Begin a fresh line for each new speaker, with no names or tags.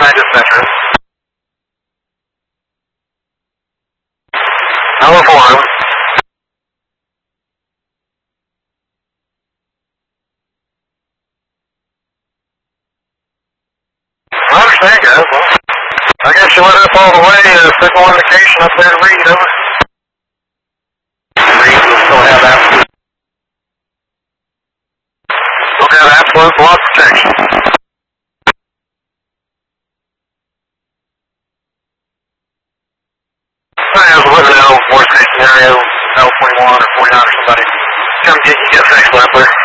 I dispatcher. Hello, 4. I understand, guys. Well, I guess you let up all the way. Signal indication up there to Reed, over. Reed will still have absolute. Still got absolute block protection. I was looking at worst case scenario, L21 or 49 or somebody. Come get you, get fixed up there.